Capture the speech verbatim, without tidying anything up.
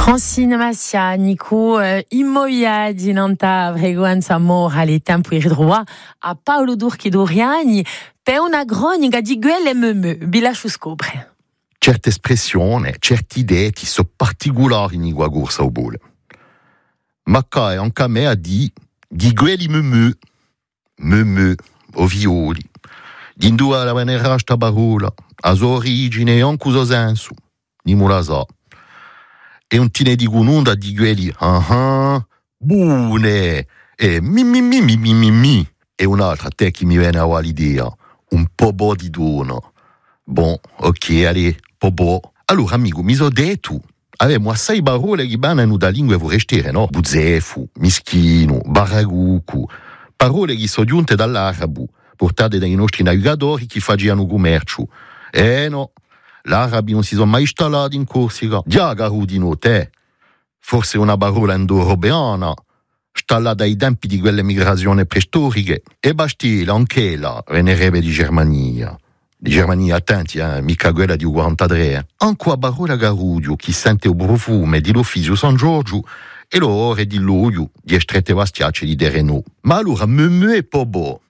Francine Massianico, eh, immoia di Nanta frequenza amore alle tempo irdroa a Paolo Durchi Doriani per una gronica di guelle meme, bilascio scopre. Certe espressioni, certe idee ti sono particolari in igua corsa o bole. Ma che anche a me a di di guelli meme, meme, o violi, di due la venera sta parola, a sua origine e anche uso senso, ni mulasa. E un tine di gununda di guelli, ah ah, buone, e mi mi mi mi mi mi mi, e un'altra te che mi viene a l'idea, un po' bo di dono. Bon, ok, allez, po' bo. Allora, amico, mi so detto, avevamo assai parole che vanno da lingue vorrestere, no? Buzzefu, mischino, baragucu, parole che sono giunte dall'arabo, portate dai nostri navigatori che facevano commercio. Eh no, l'arabi non si sono mai installati in Corsica. Già, garudino, te, forse una parola indoeuropeana, installata ai tempi di quelle migrazioni preistoriche, e Bastilla, anche là, venerebbe di Germania. Di Germania, attenti, eh, mica quella di quarantatré. Eh. Anche a parola garudio, chi sente il profumo di l'Uffizio San Giorgio e l'ore di l'olio di estrette vastiacce di Derenò. Ma allora, me me è po' bo.